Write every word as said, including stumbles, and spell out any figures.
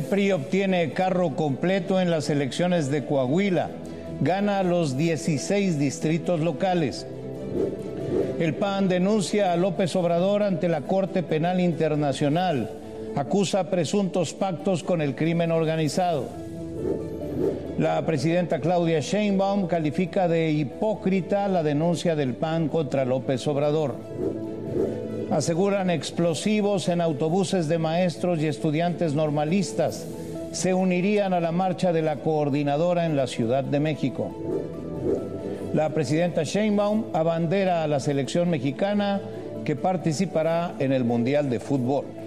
P R I obtiene carro completo en las elecciones de Coahuila. Gana los dieciséis distritos locales. El P A N denuncia a López Obrador ante la Corte Penal Internacional. Acusa presuntos pactos con el crimen organizado. La presidenta Claudia Sheinbaum califica de hipócrita la denuncia del P A N contra López Obrador. Aseguran explosivos en autobuses de maestros y estudiantes normalistas. Se unirían a la marcha de la coordinadora en la Ciudad de México. La presidenta Sheinbaum abandera a la selección mexicana que participará en el Mundial de Fútbol.